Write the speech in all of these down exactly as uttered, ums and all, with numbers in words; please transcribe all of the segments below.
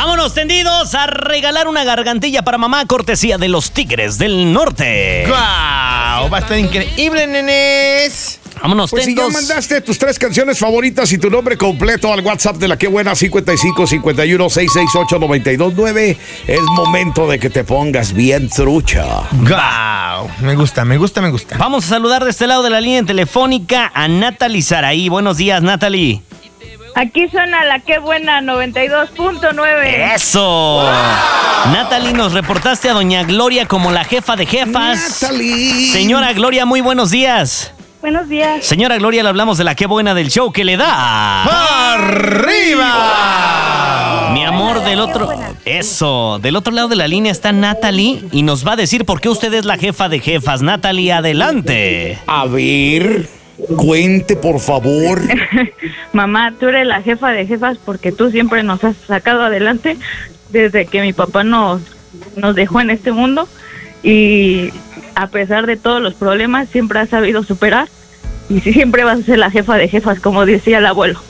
Vámonos tendidos a regalar una gargantilla para mamá, cortesía de los Tigres del Norte. ¡Guau! Va a estar increíble, nenes. Vámonos Pues tendidos. si ya mandaste tus tres canciones favoritas y tu nombre completo al WhatsApp de La Qué Buena cincuenta y cinco cincuenta y uno seiscientos sesenta y ocho noventa y dos nueve, es momento de que te pongas bien trucha. ¡Guau! Me gusta, me gusta, me gusta. Vamos a saludar de este lado de la línea telefónica a Natalie Saraí. Buenos días, Natalie. Aquí suena La Qué Buena noventa y dos punto nueve. ¡Eso! Wow. Natalie, nos reportaste a doña Gloria como la jefa de jefas. Natalie. Señora Gloria, muy buenos días. Buenos días. Señora Gloria, le hablamos de La Qué Buena del show que le da. ¡Arriba! Mi amor, del otro... Eso, del otro lado de la línea está Natalie y nos va a decir por qué usted es la jefa de jefas. Natalie, adelante. A ver, cuente, por favor. Mamá, tú eres la jefa de jefas porque tú siempre nos has sacado adelante desde que mi papá nos, nos dejó en este mundo. Y a pesar de todos los problemas, siempre has sabido superar. Y siempre vas a ser la jefa de jefas, como decía el abuelo.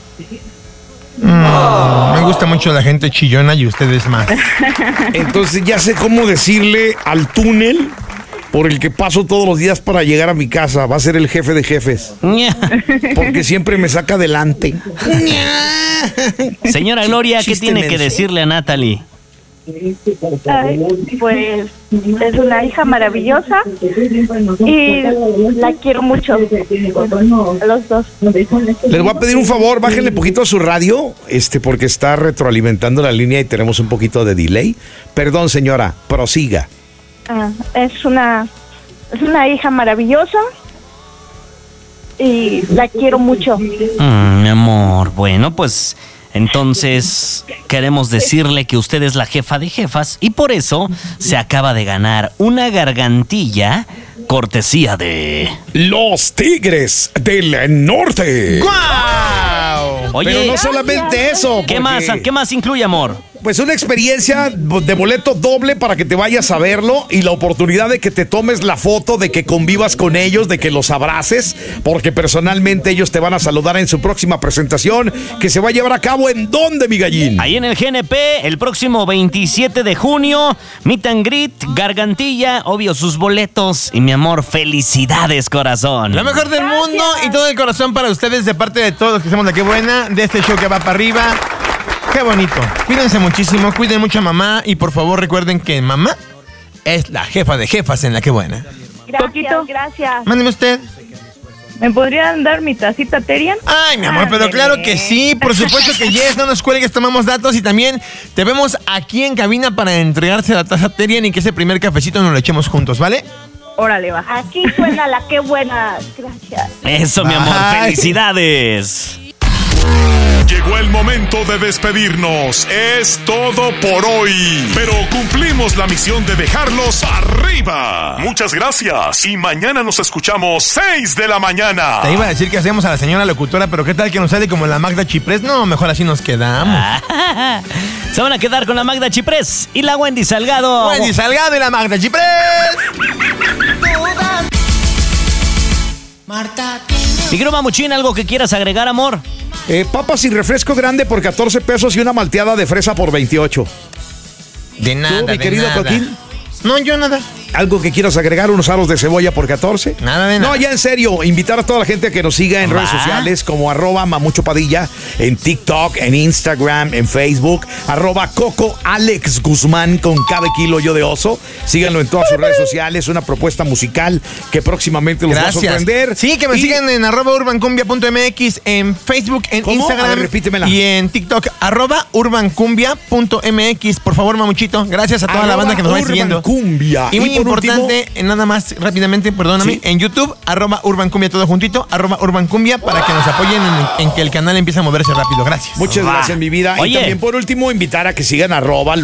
Mm, me gusta mucho la gente chillona y ustedes más. Entonces ya sé cómo decirle al túnel por el que paso todos los días para llegar a mi casa. Va a ser el jefe de jefes. Porque siempre me saca adelante. Señora Gloria, ¿qué Chiste tiene que menso. decirle a Natalie? Ay, pues es una hija maravillosa y la quiero mucho. A los dos. Les voy a pedir un favor, bájenle poquito a su radio, este, porque está retroalimentando la línea y tenemos un poquito de delay. Perdón, señora, prosiga. Ah, es una es una hija maravillosa y la quiero mucho. Mm, mi amor, bueno, pues entonces queremos decirle que usted es la jefa de jefas y por eso se acaba de ganar una gargantilla cortesía de... Los Tigres del Norte. ¡Guau! Oye, Pero no solamente eso. ¿qué porque, más, ¿qué más incluye, amor? Pues una experiencia de boleto doble para que te vayas a verlo y la oportunidad de que te tomes la foto, de que convivas con ellos, de que los abraces, porque personalmente ellos te van a saludar en su próxima presentación que se va a llevar a cabo ¿en dónde, mi gallín? Ahí en el G N P, el próximo veintisiete de junio, meet and greet, gargantilla, obvio sus boletos y mi amor, felicidades, corazón. Lo mejor del mundo y todo el corazón para ustedes de parte de todos los que hacemos La Qué Buena, de este show que va para arriba. ¡Qué bonito! Cuídense muchísimo, cuiden mucho a mamá y por favor recuerden que mamá es la jefa de jefas en La Qué Buena. Gracias, gracias. Mándeme usted. ¿Me podrían dar mi tacita Terian? Ay, mi amor, pero claro que sí, por supuesto que yes, no nos cuelgues, tomamos datos y también te vemos aquí en cabina para entregarte la taza Terian y que ese primer cafecito nos lo echemos juntos, ¿vale? Órale, va. Aquí suena La Qué Buena. Gracias. Eso, mi amor, Bye. felicidades. Llegó el momento de despedirnos. Es todo por hoy. Pero cumplimos la misión de dejarlos arriba. Muchas gracias. Y mañana nos escuchamos seis de la mañana. Te iba a decir que hacemos a la señora locutora, pero ¿qué tal que nos sale como la Magda Chiprés? No, mejor así nos quedamos. Se van a quedar con la Magda Chiprés y la Wendy Salgado. Wendy Salgado y la Magda Chiprés. Mi querido Mamuchín, ¿algo que quieras agregar, amor? Eh, papas y refresco grande por catorce pesos y una malteada de fresa por veintiocho. De nada, ¿Tú, mi de querido nada. Joaquín? No, yo nada. ¿Algo que quieras agregar? ¿Unos aros de cebolla por catorce? Nada de nada. No, ya en serio, invitar a toda la gente a que nos siga en Va. redes sociales como arroba Mamucho Padilla, en TikTok, en Instagram, en Facebook, arroba Coco Alex Guzmán con cada kilo yo de oso. Síganlo en todas sus redes sociales, una propuesta musical que próximamente los va a Gracias. sorprender. Sí, que me Y- sigan en arroba urbancumbia punto m x, en Facebook, en ¿Cómo? Instagram. A ver, repítemela. Y en TikTok, arroba urbancumbia punto m x. Por favor, Mamuchito, gracias a toda la Arroba banda que nos va siguiendo. Urbancumbia. Y muy Y por importante, eh, nada más rápidamente, perdóname, Sí. en YouTube, arroba urbancumbia todo juntito, arroba urbancumbia, para que nos apoyen en, en que el canal empiece a moverse rápido. Gracias. Muchas Va. gracias, mi vida. Oye. Y también, por último, invitar a que sigan arroba